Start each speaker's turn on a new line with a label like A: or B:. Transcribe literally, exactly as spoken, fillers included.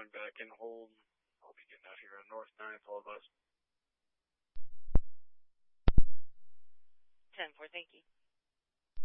A: going back in hold. I'll be getting out here on North ninth, all of us.
B: ten four, thank you.